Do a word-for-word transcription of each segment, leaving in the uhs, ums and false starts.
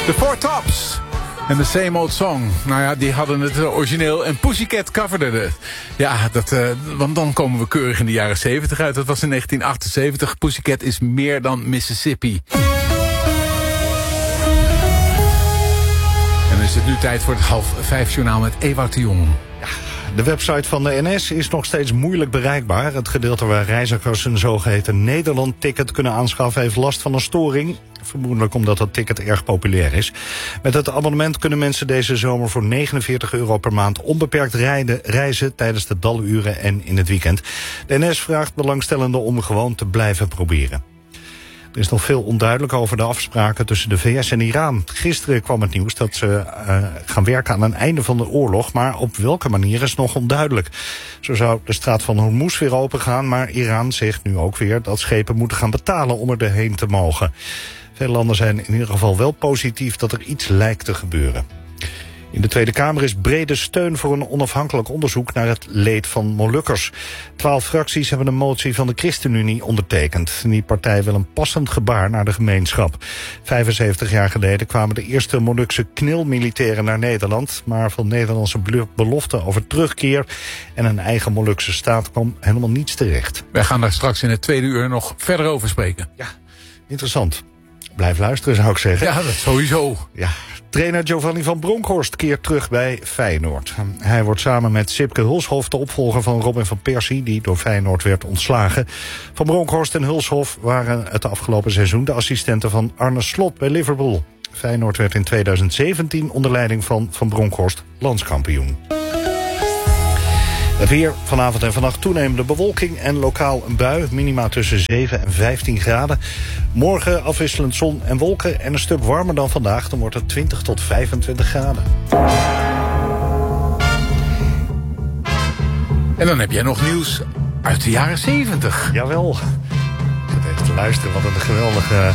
The Four Tops. En de Same Old Song. Nou ja, die hadden het origineel. En Pussycat coverde het. Ja, dat, uh, want dan komen we keurig in de jaren zeventig uit. Dat was in negentien achtenzeventig. Pussycat is meer dan Mississippi. En dan is het nu tijd voor het half vijf journaal met Ewout de Jong. Ja, de website van de N S is nog steeds moeilijk bereikbaar. Het gedeelte waar reizigers een zogeheten Nederland-ticket kunnen aanschaffen heeft last van een storing. Vermoedelijk omdat dat ticket erg populair is. Met het abonnement kunnen mensen deze zomer voor negenenveertig euro per maand onbeperkt rijden, reizen tijdens de daluren en in het weekend. De N S vraagt belangstellenden om gewoon te blijven proberen. Er is nog veel onduidelijk over de afspraken tussen de V S en Iran. Gisteren kwam het nieuws dat ze uh, gaan werken aan een einde van de oorlog, maar op welke manier is nog onduidelijk. Zo zou de straat van Hormuz weer opengaan, maar Iran zegt nu ook weer dat schepen moeten gaan betalen om er doorheen te mogen. Veel landen zijn in ieder geval wel positief dat er iets lijkt te gebeuren. In de Tweede Kamer is brede steun voor een onafhankelijk onderzoek naar het leed van Molukkers. Twaalf fracties hebben een motie van de ChristenUnie ondertekend. Die partij wil een passend gebaar naar de gemeenschap. vijfenzeventig jaar geleden kwamen de eerste Molukse knilmilitairen naar Nederland, maar van Nederlandse beloften over terugkeer en een eigen Molukse staat kwam helemaal niets terecht. Wij gaan daar straks in het tweede uur nog verder over spreken. Ja, interessant. Blijf luisteren, zou ik zeggen. Ja, dat sowieso. Ja. Trainer Giovanni van Bronckhorst keert terug bij Feyenoord. Hij wordt samen met Sipke Hulshoff de opvolger van Robin van Persie, die door Feyenoord werd ontslagen. Van Bronckhorst en Hulshoff waren het afgelopen seizoen de assistenten van Arne Slot bij Liverpool. Feyenoord werd in tweeduizend zeventien onder leiding van Van Bronckhorst landskampioen. Het weer, vanavond en vannacht toenemende bewolking en lokaal een bui. Minima tussen zeven en vijftien graden. Morgen afwisselend zon en wolken en een stuk warmer dan vandaag. Dan wordt het twintig tot vijfentwintig graden. En dan heb jij nog nieuws uit de jaren zeventig. Jawel. Ik zit even te luisteren, wat een geweldige...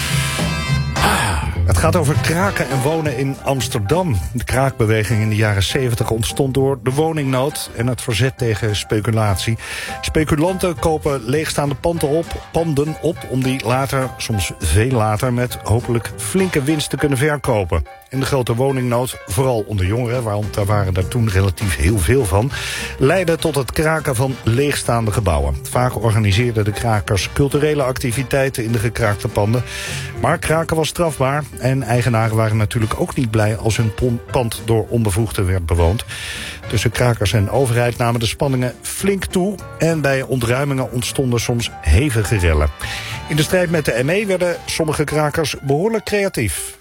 Ah. Het gaat over kraken en wonen in Amsterdam. De kraakbeweging in de jaren zeventig ontstond door de woningnood en het verzet tegen speculatie. Speculanten kopen leegstaande panden op, panden op om die later, soms veel later, met hopelijk flinke winst te kunnen verkopen. En de grote woningnood, vooral onder jongeren, want daar waren er toen relatief heel veel van, leidde tot het kraken van leegstaande gebouwen. Vaak organiseerden de krakers culturele activiteiten in de gekraakte panden. Maar kraken was strafbaar en eigenaren waren natuurlijk ook niet blij als hun pand door onbevoegden werd bewoond. Tussen krakers en overheid namen de spanningen flink toe en bij ontruimingen ontstonden soms hevige rellen. In de strijd met de M E werden sommige krakers behoorlijk creatief.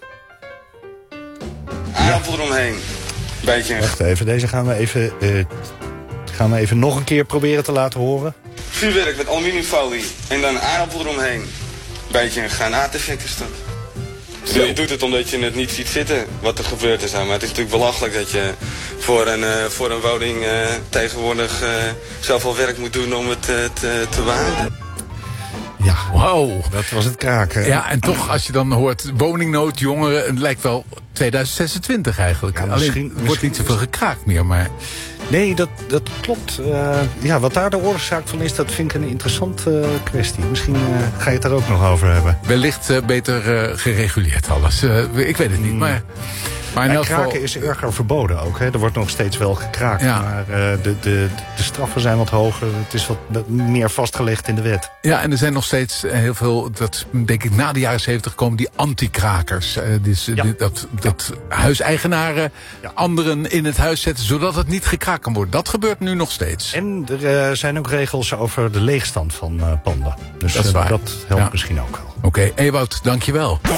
Aardappel eromheen. Beetje. Wacht even, deze gaan we even, uh, gaan we even nog een keer proberen te laten horen. Vuurwerk met aluminiumfolie en dan aardappel eromheen. Beetje een granaateffect is dat. Dus je doet het omdat je het niet ziet zitten wat er gebeurt en zo. Maar het is natuurlijk belachelijk dat je voor een, uh, voor een woning uh, tegenwoordig uh, zoveel werk moet doen om het uh, te, te waarden. Ja, wow. Dat was het kraken. Ja, en toch, als je dan hoort woningnood, jongeren, het lijkt wel tweeduizend zesentwintig eigenlijk. Ja, misschien, Alleen, er wordt niet zoveel gekraakt meer, maar... Nee, dat, dat klopt. Uh, ja, wat daar de oorzaak van is, dat vind ik een interessante uh, kwestie. Misschien uh, ga je het daar ook nog over hebben. Wellicht uh, beter uh, gereguleerd alles. Uh, ik weet het niet, mm. maar... Maar in en elk kraken geval... is erger verboden ook. Hè? Er wordt nog steeds wel gekraakt. Ja. Maar uh, de, de, de straffen zijn wat hoger. Het is wat meer vastgelegd in de wet. Ja, en er zijn nog steeds heel veel... Dat denk ik na de jaren zeventig komen die anti-krakers. Uh, dus, ja. die, dat, dat ja. huiseigenaren ja. anderen in het huis zetten... zodat het niet gekraakt kan worden. Dat gebeurt nu nog steeds. En er uh, zijn ook regels over de leegstand van uh, panden. Dus dat, uh, dat helpt ja. misschien ook wel. Oké, okay, Ewout, dank je wel.